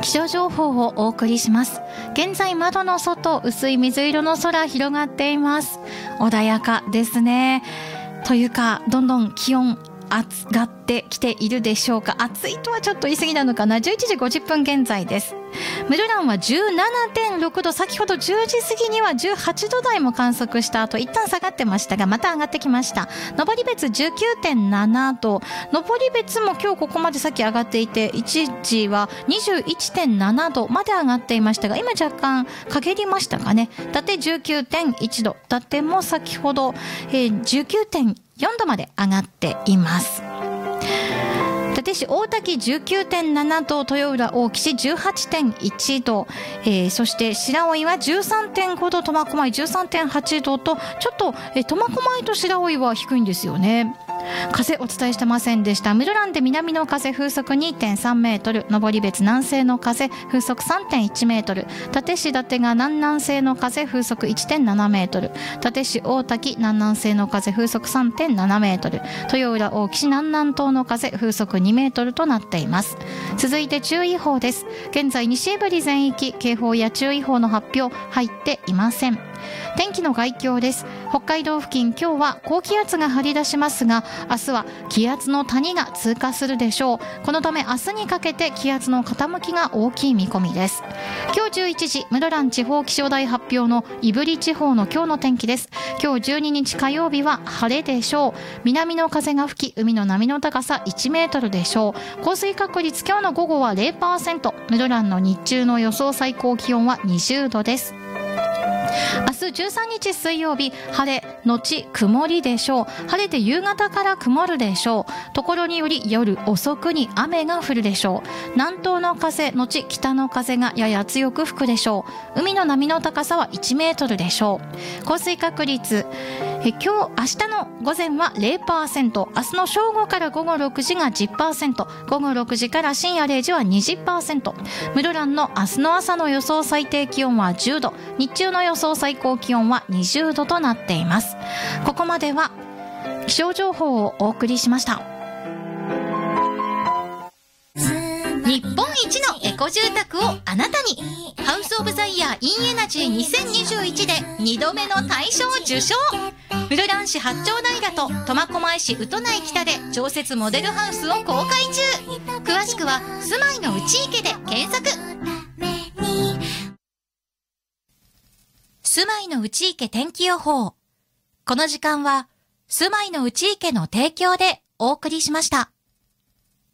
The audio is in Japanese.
気象情報をお送りします。現在窓の外、薄い水色の空広がっています。穏やかですね。というか、どんどん気温上がってきているでしょうか。暑いとはちょっと言い過ぎなのかな。11時50分現在です。室蘭は 17.6 度、先ほど10時過ぎには18度台も観測した後、一旦下がってましたがまた上がってきました。登別 19.7 度、登別も今日ここまでさっき上がっていて、一時は 21.7 度まで上がっていましたが、今若干陰りましたかね。伊達 19.1 度、伊達も先ほど、19.4 度まで上がっています。伊達市大滝 19.7 度、豊浦大岸 18.1 度、そして白老は 13.5 度、苫小牧 13.8 度と、ちょっと苫小牧と白老は低いんですよね。風お伝えしてませんでした。室蘭で南の風風速 2.3 メートル、登別南西の風風速 3.1 メートル、伊達市伊達が南南西の風風速 1.7 メートル、伊達市大滝南南西の風風速 3.7 メートル、豊浦大岸南南東の風風速2メートルとなっています。続いて注意報です。現在西エブリ全域警報や注意報の発表入っていません。天気の概況です。北海道付近、今日は高気圧が張り出しますが、明日は気圧の谷が通過するでしょう。このため明日にかけて気圧の傾きが大きい見込みです。今日11時、室蘭地方気象台発表の胆振地方の今日の天気です。今日12日火曜日は晴れでしょう。南の風が吹き、海の波の高さ1メートルでしょう。降水確率、今日の午後は 0%、室蘭の日中の予想最高気温は20度です。明日13日水曜日、晴れのち曇りでしょう。晴れて夕方から曇るでしょう。ところにより夜遅くに雨が降るでしょう。南東の風のち北の風がやや強く吹くでしょう。海の波の高さは1メートルでしょう。降水確率、明日の午前は 0%、明日の正午から午後6時が 10%、午後6時から深夜0時は 20%。室蘭の明日の朝の予想最低気温は10度、日中の予想最高気温は20度となっています。ここまでは気象情報をお送りしました。日本一のエコ住宅をあなたに、ハウスオブザイヤーインエナジー2021で2度目の大賞受賞。室蘭市八丁平と苫小牧市宇都内北で常設モデルハウスを公開中。詳しくは住まいの内池で検索。住まいの内池天気予報。この時間は住まいの内池の提供でお送りしました。